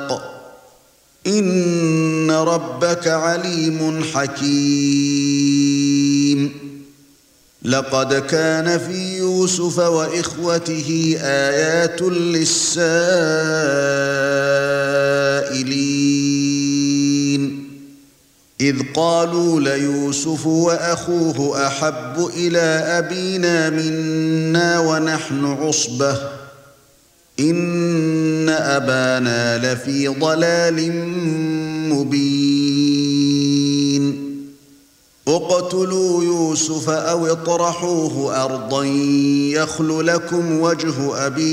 الْحَقِّ إِنَّ رَبَّكَ عَلِيمٌ حَكِيمٌ لَقَدْ كَانَ فِي يُوسُفَ وَإِخْوَتِهِ آيَاتٌ لِلسَّائِلِينَ إِذْ قَالُوا لَيُوسُفُ وَأَخُوهُ أَحَبُّ إِلَى أَبِينَا مِنَّا وَنَحْنُ عُصْبَةٌ إِنَّ أَبَانَا لَفِي ضَلَالٍ مُبِينٍ اقْتُلُوا يُوسُفَ أَوِ اطْرَحُوهُ أَرْضًا يَخْلُ لَكُمْ وَجْهُ أَبِيكُمْ